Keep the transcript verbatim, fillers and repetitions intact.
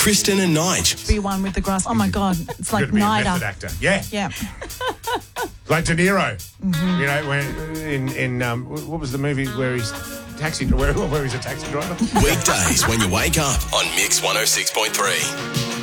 Kristen and Nige. Be one with the grass. Oh my God, it's like Good to be a method Nida. actor. Yeah. Yeah. Like De Niro. Mm-hmm. You know, when in, in um, what was the movie where he's taxi, where, where he's a taxi driver? Weekdays when you wake up on Mix one oh six point three.